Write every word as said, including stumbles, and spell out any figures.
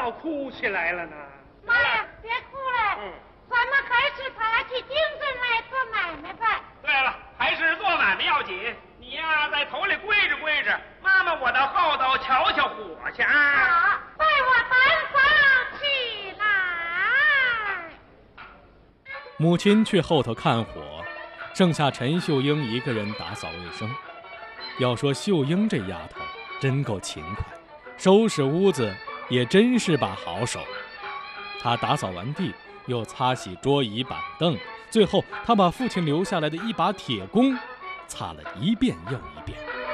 要哭起来了呢？ 妈呀，别哭了，嗯，咱们还是爬起精神来做买卖吧。 对了，还是做买卖要紧。你呀，在头里归着归着，妈妈我到后头瞧瞧火去啊。 好，带我单房起来。 母亲去后头看火，剩下陈秀英一个人打扫卫生。要说秀英这丫头真够勤快，收拾屋子也真是把好手。她打扫完地，又擦洗桌椅板凳，最后她把父亲留下来的一把铁弓擦了一遍又一遍。